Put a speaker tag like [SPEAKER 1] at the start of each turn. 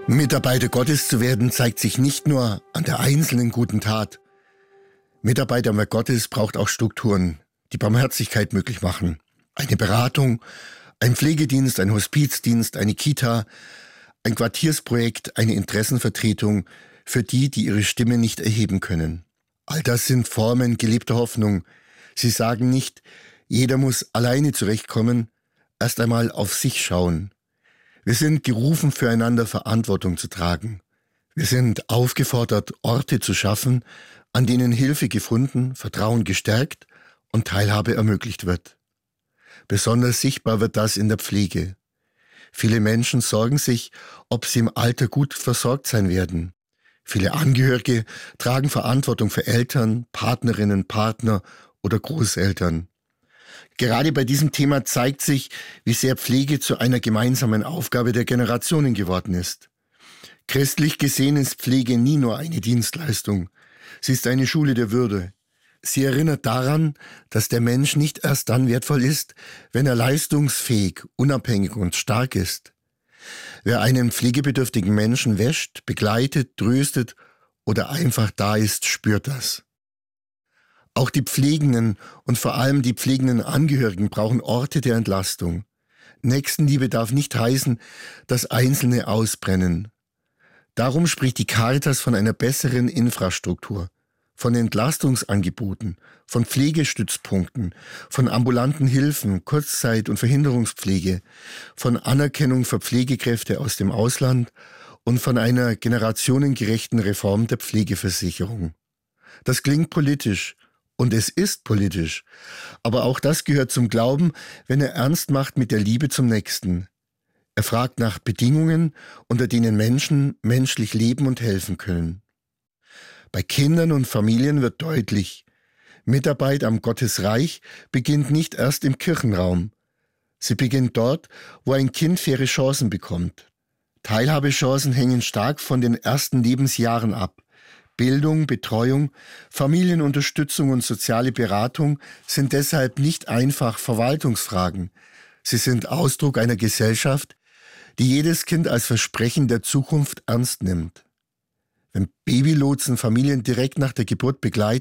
[SPEAKER 1] Mitarbeiter Gottes zu werden, zeigt sich nicht nur an der einzelnen guten Tat. Mitarbeiter Gottes braucht auch Strukturen, die Barmherzigkeit möglich machen. Eine Beratung, ein Pflegedienst, ein Hospizdienst, eine Kita, ein Quartiersprojekt, eine Interessenvertretung für die, die ihre Stimme nicht erheben können. All das sind Formen gelebter Hoffnung. Sie sagen nicht, jeder muss alleine zurechtkommen, erst einmal auf sich schauen. Wir sind gerufen, füreinander Verantwortung zu tragen. Wir sind aufgefordert, Orte zu schaffen, an denen Hilfe gefunden, Vertrauen gestärkt und Teilhabe ermöglicht wird. Besonders sichtbar wird das in der Pflege. Viele Menschen sorgen sich, ob sie im Alter gut versorgt sein werden. Viele Angehörige tragen Verantwortung für Eltern, Partnerinnen, Partner oder Großeltern. Gerade bei diesem Thema zeigt sich, wie sehr Pflege zu einer gemeinsamen Aufgabe der Generationen geworden ist. Christlich gesehen ist Pflege nie nur eine Dienstleistung. Sie ist eine Schule der Würde. Sie erinnert daran, dass der Mensch nicht erst dann wertvoll ist, wenn er leistungsfähig, unabhängig und stark ist. Wer einen pflegebedürftigen Menschen wäscht, begleitet, tröstet oder einfach da ist, spürt das. Auch die Pflegenden und vor allem die pflegenden Angehörigen brauchen Orte der Entlastung. Nächstenliebe darf nicht heißen, dass Einzelne ausbrennen. Darum spricht die Caritas von einer besseren Infrastruktur, von Entlastungsangeboten, von Pflegestützpunkten, von ambulanten Hilfen, Kurzzeit- und Verhinderungspflege, von Anerkennung für Pflegekräfte aus dem Ausland und von einer generationengerechten Reform der Pflegeversicherung. Das klingt politisch. Und es ist politisch. Aber auch das gehört zum Glauben, wenn er ernst macht mit der Liebe zum Nächsten. Er fragt nach Bedingungen, unter denen Menschen menschlich leben und helfen können. Bei Kindern und Familien wird deutlich, Mitarbeit am Gottesreich beginnt nicht erst im Kirchenraum. Sie beginnt dort, wo ein Kind faire Chancen bekommt. Teilhabechancen hängen stark von den ersten Lebensjahren ab. Bildung, Betreuung, Familienunterstützung und soziale Beratung sind deshalb nicht einfach Verwaltungsfragen. Sie sind Ausdruck einer Gesellschaft, die jedes Kind als Versprechen der Zukunft ernst nimmt. Wenn Babylotsen Familien direkt nach der Geburt begleiten,